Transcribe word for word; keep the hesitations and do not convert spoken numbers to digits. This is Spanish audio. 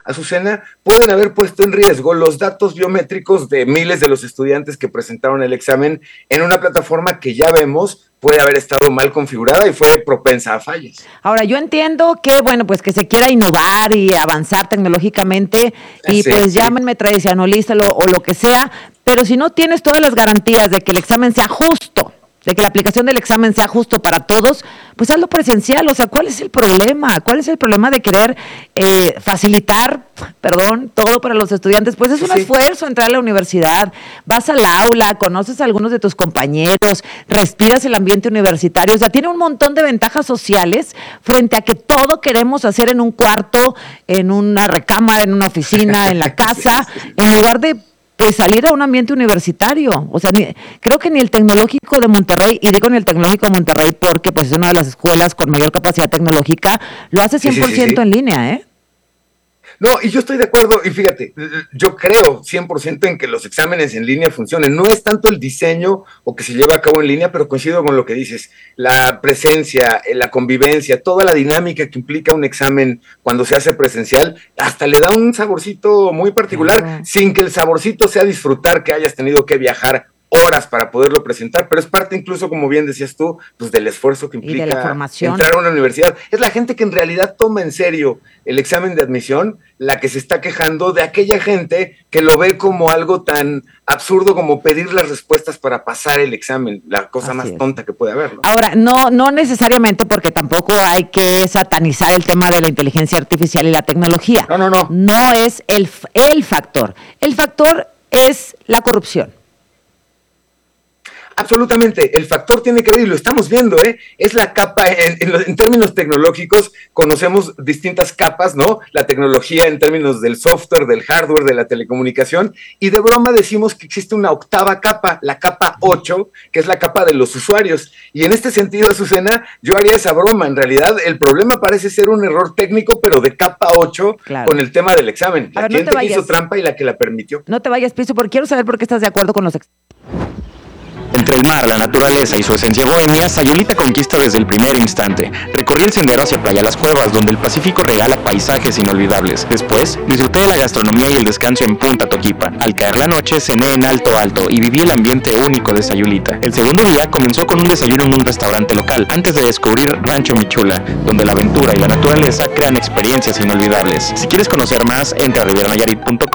Azucena, pueden haber puesto en riesgo los datos biométricos de miles de los estudiantes que presentaron el examen en una plataforma que ya vemos puede haber estado mal configurada y fue propensa a fallas. Ahora, yo entiendo que, bueno, pues que se quiera innovar y avanzar tecnológicamente y sí, pues sí. llámenme tradicionalista lo, o lo que sea, pero si no tienes todas las garantías de que el examen sea justo, de que la aplicación del examen sea justo para todos, pues hazlo presencial. O sea, ¿cuál es el problema? ¿Cuál es el problema de querer eh, facilitar, perdón, todo para los estudiantes? Pues es un sí. esfuerzo entrar a la universidad, vas al aula, conoces a algunos de tus compañeros, respiras el ambiente universitario, o sea, tiene un montón de ventajas sociales frente a que todo queremos hacer en un cuarto, en una recámara, en una oficina, en la casa, sí, sí. en lugar de pues salir a un ambiente universitario. O sea, ni, creo que ni el Tecnológico de Monterrey, y digo ni el Tecnológico de Monterrey porque pues es una de las escuelas con mayor capacidad tecnológica, lo hace cien por ciento sí, sí, sí. en línea, ¿eh? No, y yo estoy de acuerdo, y fíjate, yo creo cien por ciento en que los exámenes en línea funcionen. No es tanto el diseño o que se lleve a cabo en línea, pero coincido con lo que dices, la presencia, la convivencia, toda la dinámica que implica un examen cuando se hace presencial, hasta le da un saborcito muy particular, uh-huh. sin que el saborcito sea disfrutar que hayas tenido que viajar horas para poderlo presentar, pero es parte incluso, como bien decías tú, pues del esfuerzo que implica entrar a una universidad. Es la gente que en realidad toma en serio el examen de admisión la que se está quejando de aquella gente que lo ve como algo tan absurdo como pedir las respuestas para pasar el examen, la cosa Así más es. tonta que puede haber, ¿no? Ahora, no, no necesariamente, porque tampoco hay que satanizar el tema de la inteligencia artificial y la tecnología. No, no, no. No es el, el factor. El factor es la corrupción. Absolutamente, el factor tiene que ver, y lo estamos viendo, ¿eh? Es la capa, en, en, en términos tecnológicos, conocemos distintas capas, ¿no? La tecnología en términos del software, del hardware, de la telecomunicación, y de broma decimos que existe una octava capa, la capa ocho, que es la capa de los usuarios, y en este sentido, Azucena, yo haría esa broma. En realidad, el problema parece ser un error técnico, pero de capa ocho, claro. con el tema del examen, la gente no que hizo trampa y la que la permitió. No te vayas, Piso, porque quiero saber por qué estás de acuerdo con los exámenes. Entre el mar, la naturaleza y su esencia bohemia, Sayulita conquista desde el primer instante. Recorrí el sendero hacia Playa Las Cuevas, donde el Pacífico regala paisajes inolvidables. Después, disfruté de la gastronomía y el descanso en Punta Toquipa. Al caer la noche, cené en Alto Alto y viví el ambiente único de Sayulita. El segundo día comenzó con un desayuno en un restaurante local, antes de descubrir Rancho Michula, donde la aventura y la naturaleza crean experiencias inolvidables. Si quieres conocer más, entra a riviera nayarit punto com